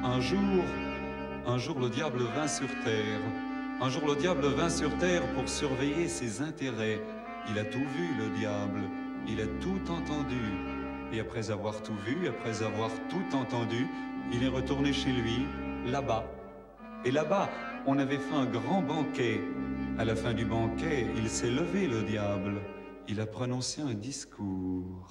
Un jour, un jour le diable vint sur terre. Un jour le diable vint sur terre pour surveiller ses intérêts. Il a tout vu, le diable, il a tout entendu. Et après avoir tout vu, après avoir tout entendu, il est retourné chez lui, là-bas. Et là-bas, on avait fait un grand banquet. À la fin du banquet, il s'est levé, le diable. Il a prononcé un discours.